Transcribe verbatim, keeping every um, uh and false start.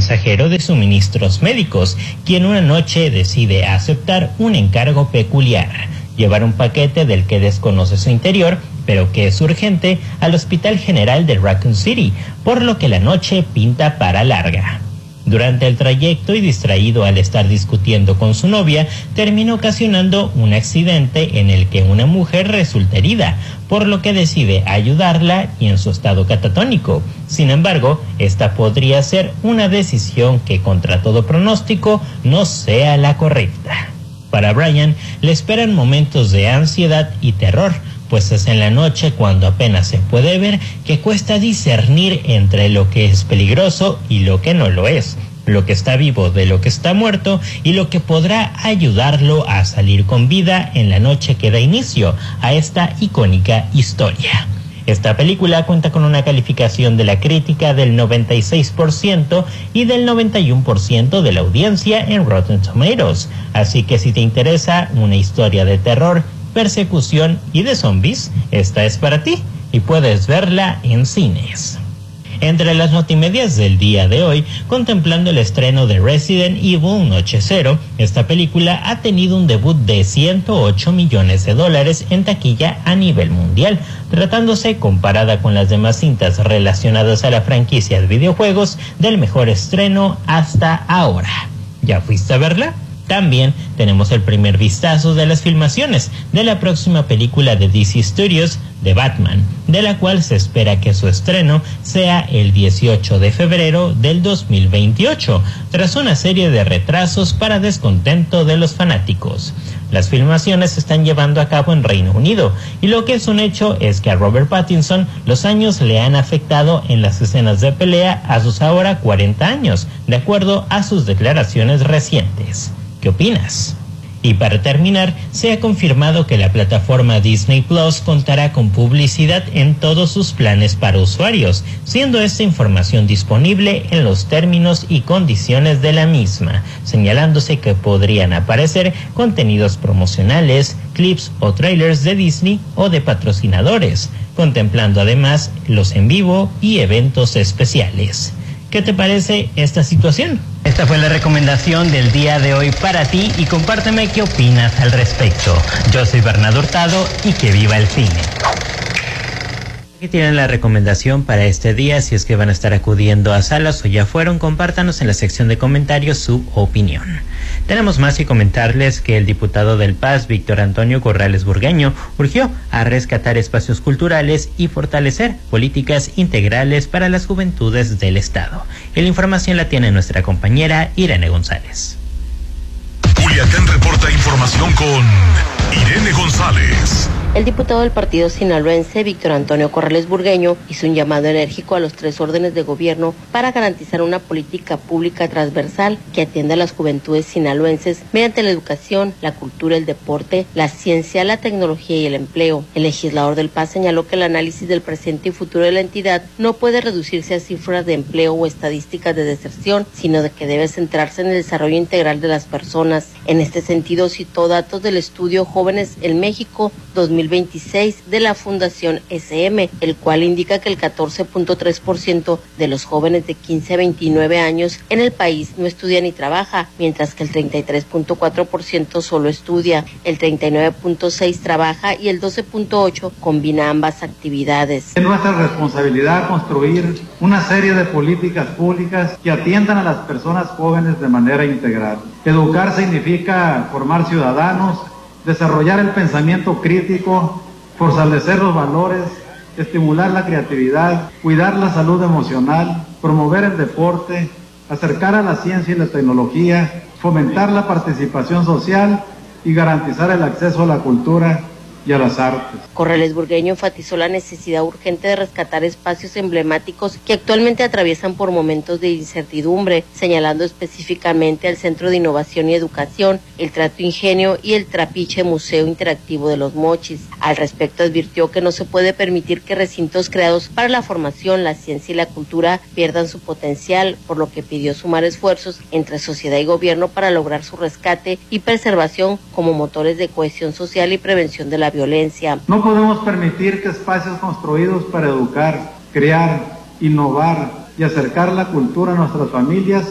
mensajero de suministros médicos, quien una noche decide aceptar un encargo peculiar: llevar un paquete del que desconoce su interior, pero que es urgente, al Hospital General de Raccoon City, por lo que la noche pinta para larga. Durante el trayecto y distraído al estar discutiendo con su novia, termina ocasionando un accidente en el que una mujer resulta herida, por lo que decide ayudarla y en su estado catatónico. Sin embargo, esta podría ser una decisión que, contra todo pronóstico, no sea la correcta. Para Brian, le esperan momentos de ansiedad y terror, pues es en la noche, cuando apenas se puede ver, que cuesta discernir entre lo que es peligroso y lo que no lo es, lo que está vivo de lo que está muerto y lo que podrá ayudarlo a salir con vida en la noche que da inicio a esta icónica historia. Esta película cuenta con una calificación de la crítica del noventa y seis por ciento y del noventa y uno por ciento de la audiencia en Rotten Tomatoes, así que si te interesa una historia de terror, persecución y de zombies, esta es para ti y puedes verla en cines. Entre las notimedias del día de hoy, contemplando el estreno de Resident Evil Noche Cero, esta película ha tenido un debut de ciento ocho millones de dólares en taquilla a nivel mundial, tratándose, comparada con las demás cintas relacionadas a la franquicia de videojuegos, del mejor estreno hasta ahora. ¿Ya fuiste a verla? También tenemos el primer vistazo de las filmaciones de la próxima película de D C Studios, de Batman, de la cual se espera que su estreno sea el dieciocho de febrero del dos mil veintiocho, tras una serie de retrasos para descontento de los fanáticos. Las filmaciones se están llevando a cabo en Reino Unido, y lo que es un hecho es que a Robert Pattinson los años le han afectado en las escenas de pelea a sus ahora cuarenta años, de acuerdo a sus declaraciones recientes. ¿Qué opinas? Y para terminar, se ha confirmado que la plataforma Disney Plus contará con publicidad en todos sus planes para usuarios, siendo esta información disponible en los términos y condiciones de la misma, señalándose que podrían aparecer contenidos promocionales, clips o trailers de Disney o de patrocinadores, contemplando además los en vivo y eventos especiales. ¿Qué te parece esta situación? Esta fue la recomendación del día de hoy para ti y compárteme qué opinas al respecto. Yo soy Bernardo Hurtado y que viva el cine. Aquí tienen la recomendación para este día. Si es que van a estar acudiendo a salas o ya fueron, compártanos en la sección de comentarios su opinión. Tenemos más y comentarles que el diputado del P A S, Víctor Antonio Corrales Burgueño, urgió a rescatar espacios culturales y fortalecer políticas integrales para las juventudes del Estado. Y la información la tiene nuestra compañera Irene González. Culiacán reporta información con Irene González. El diputado del partido sinaloense, Víctor Antonio Corrales Burgueño, hizo un llamado enérgico a los tres órdenes de gobierno para garantizar una política pública transversal que atienda a las juventudes sinaloenses mediante la educación, la cultura, el deporte, la ciencia, la tecnología y el empleo. El legislador del P A S señaló que el análisis del presente y futuro de la entidad no puede reducirse a cifras de empleo o estadísticas de deserción, sino de que debe centrarse en el desarrollo integral de las personas. En este sentido, citó datos del estudio Jóvenes en México dos mil veintiséis de la Fundación S M, el cual indica que el catorce punto tres por ciento de los jóvenes de quince a veintinueve años en el país no estudia ni trabaja, mientras que el treinta y tres punto cuatro por ciento solo estudia, el treinta y nueve punto seis por ciento trabaja y el doce punto ocho por ciento combina ambas actividades. Es nuestra responsabilidad construir una serie de políticas públicas que atiendan a las personas jóvenes de manera integral. Educar significa formar ciudadanos, desarrollar el pensamiento crítico, fortalecer los valores, estimular la creatividad, cuidar la salud emocional, promover el deporte, acercar a la ciencia y la tecnología, fomentar la participación social y garantizar el acceso a la cultura y a las artes. Corrales Burgueño enfatizó la necesidad urgente de rescatar espacios emblemáticos que actualmente atraviesan por momentos de incertidumbre, señalando específicamente al Centro de Innovación y Educación, el Trato Ingenio y el Trapiche Museo Interactivo de los Mochis. Al respecto advirtió que no se puede permitir que recintos creados para la formación, la ciencia y la cultura pierdan su potencial, por lo que pidió sumar esfuerzos entre sociedad y gobierno para lograr su rescate y preservación como motores de cohesión social y prevención de la violencia. No podemos permitir que espacios construidos para educar, crear, innovar y acercar la cultura a nuestras familias